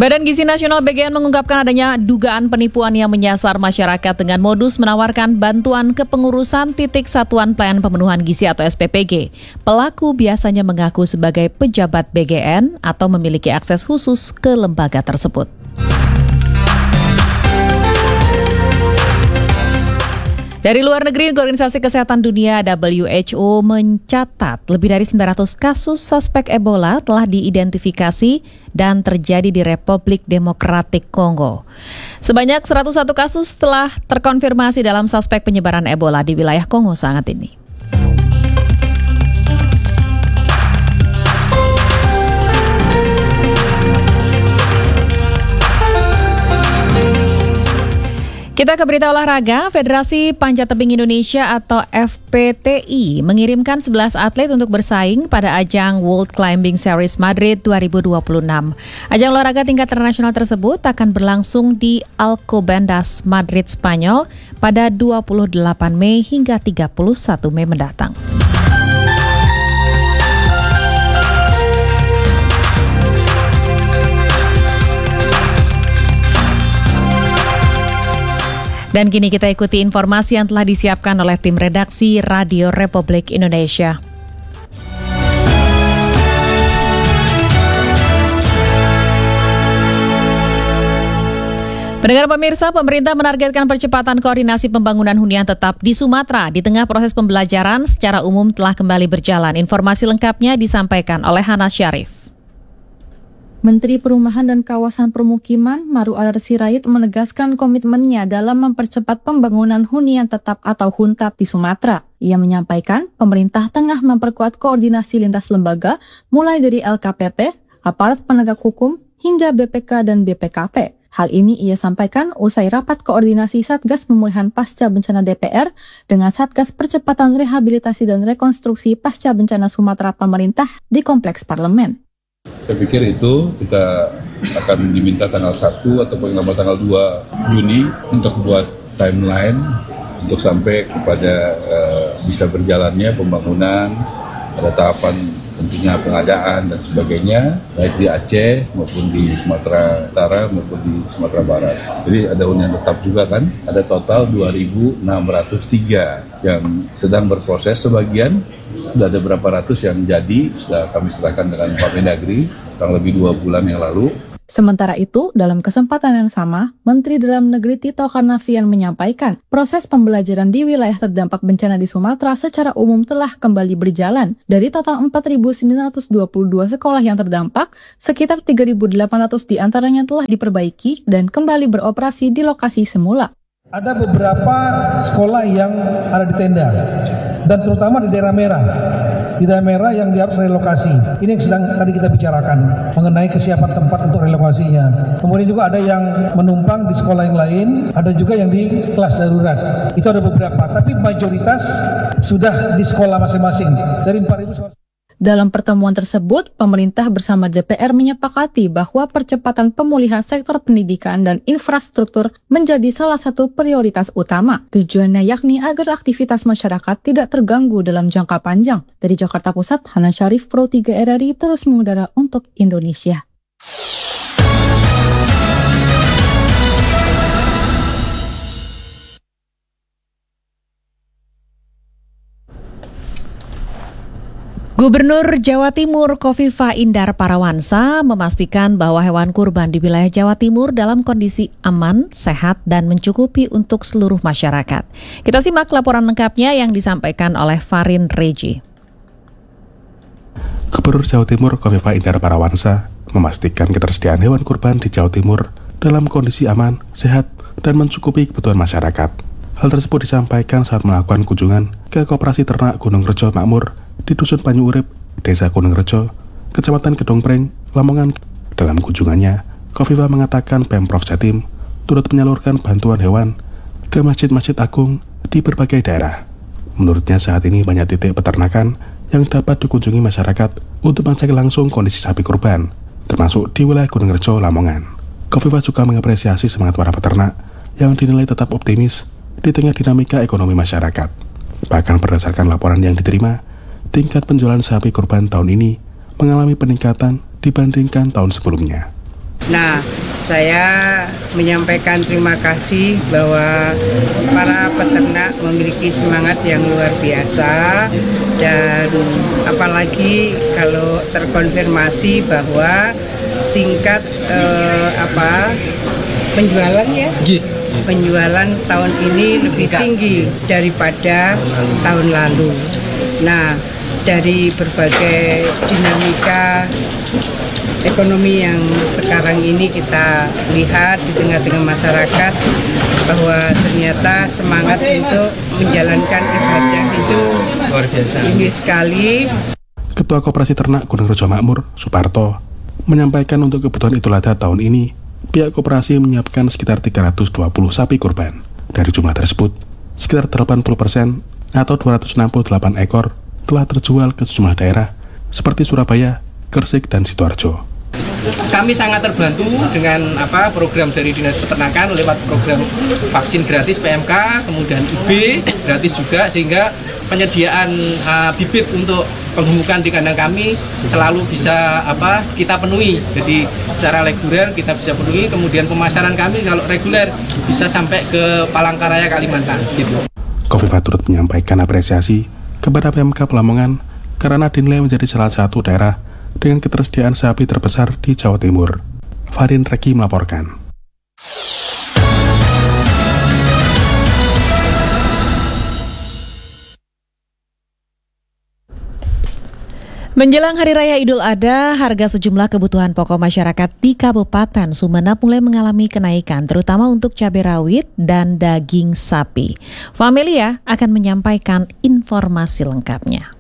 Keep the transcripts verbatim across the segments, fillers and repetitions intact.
Badan Gizi Nasional B G N mengungkapkan adanya dugaan penipuan yang menyasar masyarakat dengan modus menawarkan bantuan kepengurusan titik Satuan Pelayanan Pemenuhan Gizi atau S P P G. Pelaku biasanya mengaku sebagai pejabat B G N atau memiliki akses khusus ke lembaga tersebut. Dari luar negeri, Organisasi Kesehatan Dunia W H O mencatat lebih dari sembilan ratus kasus suspek Ebola telah diidentifikasi dan terjadi di Republik Demokratik Kongo. Sebanyak seratus satu kasus telah terkonfirmasi dalam suspek penyebaran Ebola di wilayah Kongo saat ini. Kita ke berita olahraga. Federasi Panjat Tebing Indonesia atau F P T I mengirimkan sebelas atlet untuk bersaing pada ajang World Climbing Series Madrid dua ribu dua puluh enam. Ajang olahraga tingkat internasional tersebut akan berlangsung di Alcobendas, Madrid, Spanyol pada dua puluh delapan Mei hingga tiga puluh satu Mei mendatang. Dan kini kita ikuti informasi yang telah disiapkan oleh tim redaksi Radio Republik Indonesia. Pendengar pemirsa, pemerintah menargetkan percepatan koordinasi pembangunan hunian tetap di Sumatera di tengah proses pembelajaran secara umum telah kembali berjalan. Informasi lengkapnya disampaikan oleh Hana Syarif. Menteri Perumahan dan Kawasan Permukiman Maru Arar Sirait menegaskan komitmennya dalam mempercepat pembangunan hunian tetap atau huntap di Sumatera. Ia menyampaikan pemerintah tengah memperkuat koordinasi lintas lembaga mulai dari L K P P, aparat penegak hukum, hingga B P K dan B P K P. Hal ini ia sampaikan usai rapat koordinasi Satgas Pemulihan Pasca Bencana D P R dengan Satgas Percepatan Rehabilitasi dan Rekonstruksi Pasca Bencana Sumatera pemerintah di Kompleks Parlemen. Saya pikir itu kita akan diminta tanggal satu atau paling lama tanggal dua Juni untuk buat timeline untuk sampai kepada uh, bisa berjalannya pembangunan, ada tahapan tentunya pengadaan dan sebagainya, baik di Aceh maupun di Sumatera Utara maupun di Sumatera Barat. Jadi ada hunian tetap juga kan, ada total dua ribu enam ratus tiga yang sedang berproses, sebagian sudah ada berapa ratus yang jadi, sudah kami serahkan dengan Pak Mendagri kurang lebih dua bulan yang lalu. Sementara itu, dalam kesempatan yang sama, Menteri Dalam Negeri Tito Karnavian menyampaikan proses pembelajaran di wilayah terdampak bencana di Sumatera secara umum telah kembali berjalan. Dari total empat ribu sembilan ratus dua puluh dua sekolah yang terdampak, sekitar tiga ribu delapan ratus diantaranya telah diperbaiki dan kembali beroperasi di lokasi semula. Ada beberapa sekolah yang ada di tenda, dan terutama di daerah merah. Di daerah merah yang harus relokasi. Ini yang sedang tadi kita bicarakan mengenai kesiapan tempat untuk relokasinya. Kemudian juga ada yang menumpang di sekolah yang lain, ada juga yang di kelas darurat. Itu ada beberapa, tapi mayoritas sudah di sekolah masing-masing. Dari empat ribu sekolah. Dalam pertemuan tersebut, pemerintah bersama D P R menyepakati bahwa percepatan pemulihan sektor pendidikan dan infrastruktur menjadi salah satu prioritas utama. Tujuannya yakni agar aktivitas masyarakat tidak terganggu dalam jangka panjang. Dari Jakarta Pusat, Hana Syarif, Pro tiga R R I terus mengudara untuk Indonesia. Gubernur Jawa Timur Khofifah Indar Parawansa memastikan bahwa hewan kurban di wilayah Jawa Timur dalam kondisi aman, sehat, dan mencukupi untuk seluruh masyarakat. Kita simak laporan lengkapnya yang disampaikan oleh Farin Reji. Gubernur Jawa Timur Khofifah Indar Parawansa memastikan ketersediaan hewan kurban di Jawa Timur dalam kondisi aman, sehat, dan mencukupi kebutuhan masyarakat. Hal tersebut disampaikan saat melakukan kunjungan ke Koperasi Ternak Gunung Rejo Makmur di Dusun Panyu Urip, Desa Gunung Rejo, Kecamatan Gedongpreng, Lamongan. Dalam kunjungannya, Khofifah mengatakan Pemprov Jatim turut menyalurkan bantuan hewan ke masjid-masjid agung di berbagai daerah. Menurutnya saat ini banyak titik peternakan yang dapat dikunjungi masyarakat untuk mengecek langsung kondisi sapi kurban, termasuk di wilayah Gunung Rejo, Lamongan. Khofifah juga mengapresiasi semangat para peternak yang dinilai tetap optimis di tengah dinamika ekonomi masyarakat. Bahkan berdasarkan laporan yang diterima, tingkat penjualan sapi kurban tahun ini mengalami peningkatan dibandingkan tahun sebelumnya. Nah, saya menyampaikan terima kasih bahwa para peternak memiliki semangat yang luar biasa, dan apalagi kalau terkonfirmasi bahwa tingkat eh, apa penjualan ya penjualan tahun ini lebih tinggi daripada tahun lalu. Nah, dari berbagai dinamika ekonomi yang sekarang ini kita lihat di tengah-tengah masyarakat, bahwa ternyata semangat untuk menjalankan ibadah itu luar biasa tinggi sekali. Ketua Koperasi Ternak Gunung Rejo Makmur, Suparto, menyampaikan untuk kebutuhan Idul Adha tahun ini, pihak koperasi menyiapkan sekitar tiga ratus dua puluh sapi kurban. Dari jumlah tersebut, sekitar delapan puluh persen atau dua ratus enam puluh delapan ekor telah terjual ke sejumlah daerah seperti Surabaya, Gresik, dan Sidoarjo. Kami sangat terbantu dengan apa program dari Dinas Peternakan lewat program vaksin gratis P M K, kemudian I B gratis juga, sehingga penyediaan uh, bibit untuk penggemukan di kandang kami selalu bisa apa kita penuhi. Jadi secara reguler kita bisa penuhi, kemudian pemasaran kami kalau reguler bisa sampai ke Palangkaraya, Kalimantan gitu. Kofifa turut menyampaikan apresiasi kepada P M K Lamongan karena dinilai menjadi salah satu daerah dengan ketersediaan sapi terbesar di Jawa Timur. Farin Reki melaporkan. Menjelang Hari Raya Idul Adha, harga sejumlah kebutuhan pokok masyarakat di Kabupaten Sumeneb mulai mengalami kenaikan, terutama untuk cabai rawit dan daging sapi. Familia akan menyampaikan informasi lengkapnya.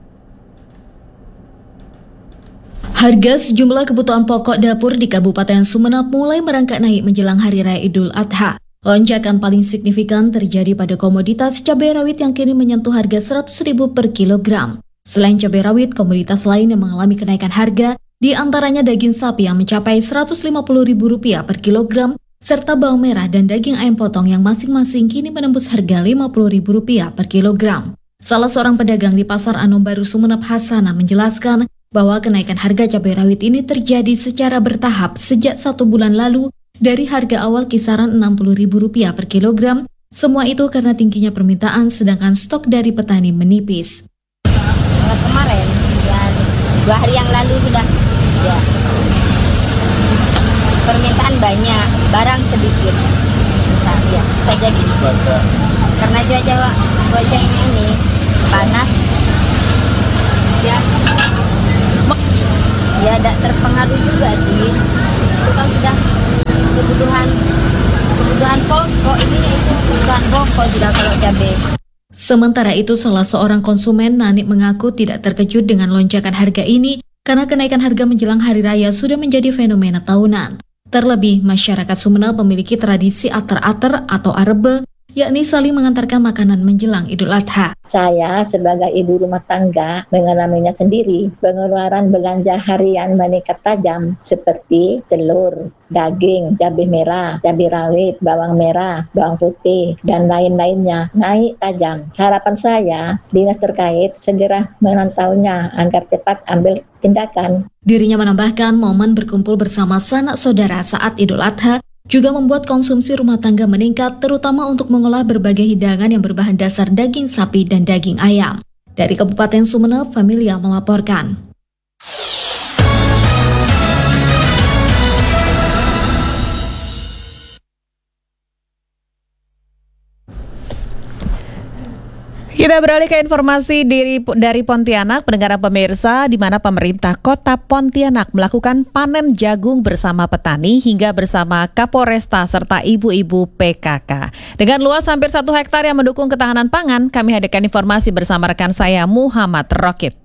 Harga sejumlah kebutuhan pokok dapur di Kabupaten Sumeneb mulai merangkak naik menjelang Hari Raya Idul Adha. Lonjakan paling signifikan terjadi pada komoditas cabai rawit yang kini menyentuh harga seratus ribu per kilogram. Selain cabai rawit, komoditas lain yang mengalami kenaikan harga, di antaranya daging sapi yang mencapai seratus lima puluh ribu rupiah per kilogram, serta bawang merah dan daging ayam potong yang masing-masing kini menembus harga lima puluh ribu rupiah per kilogram. Salah seorang pedagang di Pasar Anom Baru Sumeneb, Hasana, menjelaskan bahwa kenaikan harga cabai rawit ini terjadi secara bertahap sejak satu bulan lalu dari harga awal kisaran enam puluh ribu rupiah per kilogram. Semua itu karena tingginya permintaan sedangkan stok dari petani menipis. Kemarin, ya, dua hari yang lalu sudah ya, permintaan banyak, barang sedikit. Nah, ya, bisa jadi karena cuaca cuacanya ini panas, ya, ya ada terpengaruh juga sih. Itu kan sudah kebutuhan kebutuhan pokok, ini itu kebutuhan pokok sudah kalau cabai. Sementara itu, salah seorang konsumen, Nani, mengaku tidak terkejut dengan lonjakan harga ini karena kenaikan harga menjelang Hari Raya sudah menjadi fenomena tahunan. Terlebih, masyarakat Sumeneb memiliki tradisi ater-ater atau arebe, yakni saling mengantarkan makanan menjelang Idul Adha. Saya sebagai ibu rumah tangga mengalaminya sendiri. Pengeluaran belanja harian meningkat tajam seperti telur, daging, cabai merah, cabai rawit, bawang merah, bawang putih, dan lain-lainnya naik tajam. Harapan saya, dinas terkait segera memantaunya agar cepat ambil tindakan. Dirinya menambahkan momen berkumpul bersama sanak saudara saat Idul Adha juga membuat konsumsi rumah tangga meningkat, terutama untuk mengolah berbagai hidangan yang berbahan dasar daging sapi dan daging ayam. Dari Kabupaten Sumeneb, Familia melaporkan. Kita beralih ke informasi dari, dari Pontianak, pendengar pemirsa, di mana pemerintah Kota Pontianak melakukan panen jagung bersama petani hingga bersama Kapolresta serta ibu-ibu P K K. Dengan luas hampir satu hektar yang mendukung ketahanan pangan, kami hadirkan informasi bersama rekan saya Muhammad Rokib.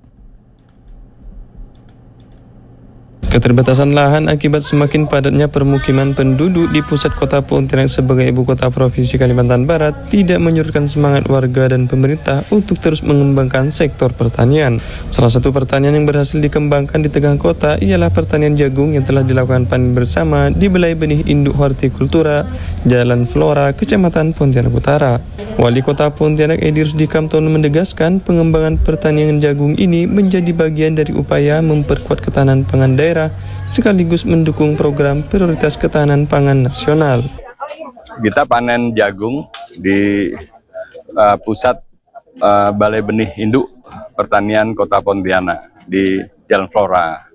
Keterbatasan lahan akibat semakin padatnya permukiman penduduk di pusat kota Pontianak sebagai ibu kota Provinsi Kalimantan Barat tidak menyurutkan semangat warga dan pemerintah untuk terus mengembangkan sektor pertanian. Salah satu pertanian yang berhasil dikembangkan di tengah kota ialah pertanian jagung yang telah dilakukan panen bersama di Balai Benih Induk Hortikultura, Jalan Flora, Kecamatan Pontianak Utara. Wali Kota Pontianak Edi Rusdi Kamtono menegaskan pengembangan pertanian jagung ini menjadi bagian dari upaya memperkuat ketahanan pangan daerah daerah sekaligus mendukung program prioritas ketahanan pangan nasional. Kita panen jagung di uh, pusat uh, Balai Benih Induk Pertanian Kota Pontianak di Jalan Flora.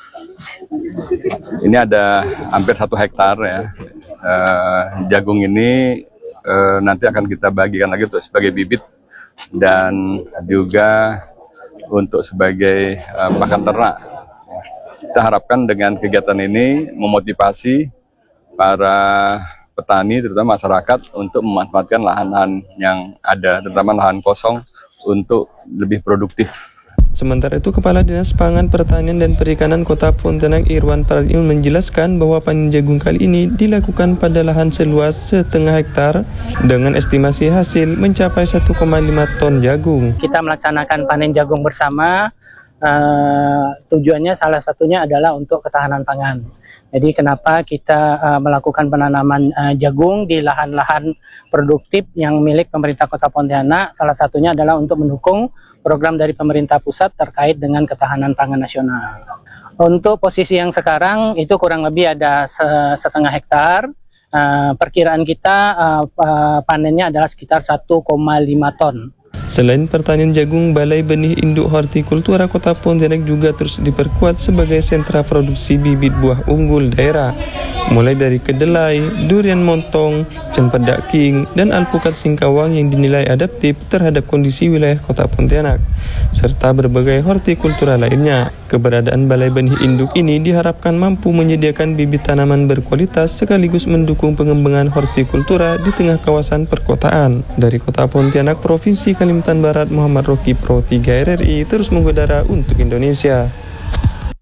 Ini ada hampir satu hektar ya. Uh, jagung ini uh, nanti akan kita bagikan lagi untuk sebagai bibit dan juga untuk sebagai uh, pakan ternak. Kita harapkan dengan kegiatan ini memotivasi para petani, terutama masyarakat, untuk memanfaatkan lahan-lahan yang ada, terutama lahan kosong, untuk lebih produktif. Sementara itu, Kepala Dinas Pangan, Pertanian, dan Perikanan Kota Pontianak Irwan Paradiun menjelaskan bahwa panen jagung kali ini dilakukan pada lahan seluas setengah hektar dengan estimasi hasil mencapai satu koma lima ton jagung. Kita melaksanakan panen jagung bersama, uh, tujuannya salah satunya adalah untuk ketahanan pangan. Jadi kenapa kita uh, melakukan penanaman uh, jagung di lahan-lahan produktif yang milik pemerintah Kota Pontianak, salah satunya adalah untuk mendukung program dari pemerintah pusat terkait dengan ketahanan pangan nasional. Untuk posisi yang sekarang itu kurang lebih ada setengah hektar. Uh, perkiraan kita uh, uh, panennya adalah sekitar satu koma lima ton. Selain pertanian jagung, Balai Benih Induk Hortikultura Kota Pontianak juga terus diperkuat sebagai sentra produksi bibit buah unggul daerah, mulai dari kedelai, durian montong, cempedak king, dan alpukat singkawang yang dinilai adaptif terhadap kondisi wilayah Kota Pontianak, serta berbagai hortikultura lainnya. Keberadaan Balai Benih Induk ini diharapkan mampu menyediakan bibit tanaman berkualitas sekaligus mendukung pengembangan hortikultura di tengah kawasan perkotaan. Dari Kota Pontianak, Provinsi Kalimantan Barat, Muhammad Roki, Pro tiga R R I, terus mengudara untuk Indonesia.